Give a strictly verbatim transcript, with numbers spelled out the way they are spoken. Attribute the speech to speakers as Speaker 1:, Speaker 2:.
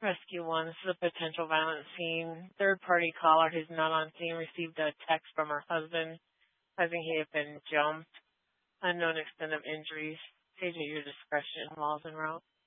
Speaker 1: Rescue one, this is a potential violent scene. Third party caller who's not on scene received a text from her husband claiming he had been jumped. Unknown extent of injuries. Stage at your discretion. Walls en route.